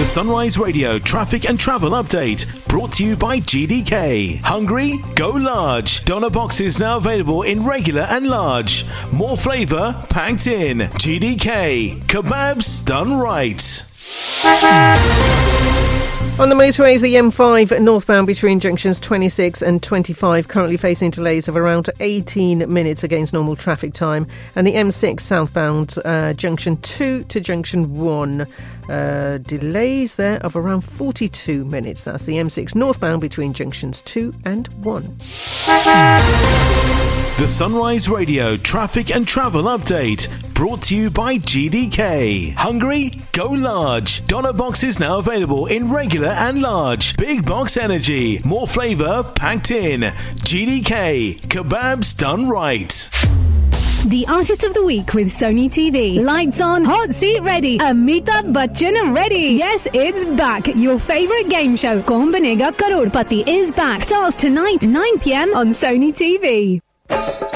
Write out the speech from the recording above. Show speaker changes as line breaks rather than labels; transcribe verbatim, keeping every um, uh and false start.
The Sunrise Radio traffic and travel update brought to you by G D K. Hungry? Go large. Doner boxes now available in regular and large. More flavour packed in. G D K. Kebabs done right.
On the motorways, the M five northbound between junctions twenty-six and twenty-five currently facing delays of around eighteen minutes against normal traffic time, and the M six southbound uh, junction two to junction one uh, delays there of around forty-two minutes. That's the M six northbound between junctions two and one.
The Sunrise Radio traffic and travel update brought to you by G D K. Hungry? Go large. Doner boxes now available in regular and large. Big box energy. More flavour packed in. G D K. Kebabs done right.
The Artist of the Week with Sony T V. Lights on, hot seat ready, Amitabh Bachchan ready. Yes, it's back. Your favourite game show, Kaun Banega Crorepati, is back. Starts tonight, nine p.m. on Sony T V.